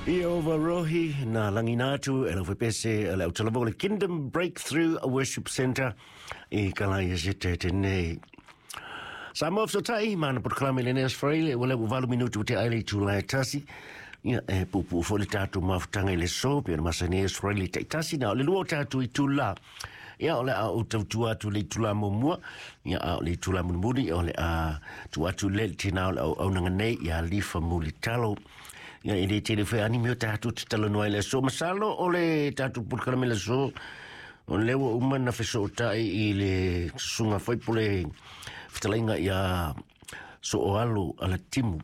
I overrohi na langinatu e pese le utalabo le Kingdom Breakthrough Worship Center I kalai jete tene. Some of the time man proclaim le nes freile wala valu minutu te ai tu la tasi ya pupu fo le tatu mafutanga le so pe masane freile te tasi na le lo tatu I tula ya ole a utua tu le tula momua ya le tula mumuri ole a tu atu le tina o nangane ya lifa mulitalo ya ele te fe anime tatu talo no ele so masalo ole tatu proclaim le so on lewo umana fe so tai ile sunga foi pole fitalinga ya so alu ala timu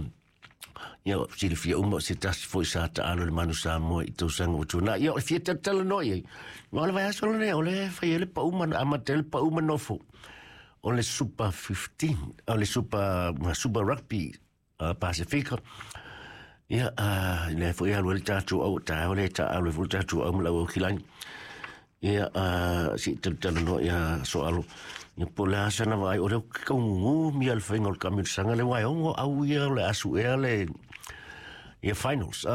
ya silifia se tas foi sa ta alu manu sa mo ito sang utuna ya fia talo no ye wala vai so le ole fa ele pa umana amatel pa umano fo ole super 15 ole super rugby Pacifica ya le foi alu tatu o ta ole ta alu tatu o mla kilan ya si talo no ya so alu ni pola sana vai ore ka mi al final kamil sanga le vai o au ia le asu ele ia finals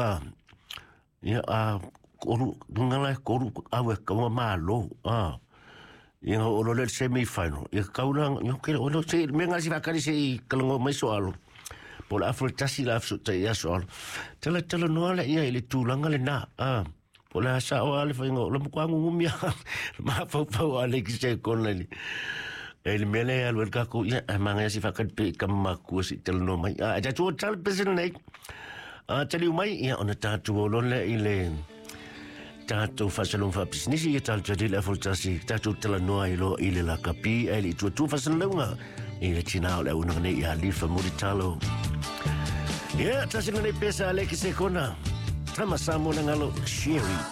ia koru ngala koru awe ka malo ia o le semi final ia kaula yo ke o no se me ngasi vakari se kalongo mai so alo pola afrotasi la afsuta ia so tele no le ia ile tulanga le na pola sa o ale faingo lo kwangu ngumia ma fa ale ki se konali el mele al werkako ya manga si fakat pe kamaku si telno mai ja tu tal pesen nei tali mai ya ona tatu olole ile tatu fasalon fa business ya tal jadi la voltasi tatu telno ilo ile la kapi ele tu fasalonga ile china le una ne ya li fa muritalo ya tasina ne pesa ale ki se kona tama samo ngalo shiri